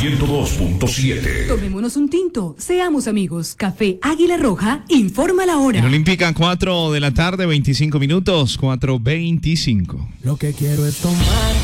102.7. Tomémonos un tinto, seamos amigos. Café Águila Roja informa la hora. En Olímpica, 4 de la tarde, 25 minutos, 4:25. Lo que quiero es tomar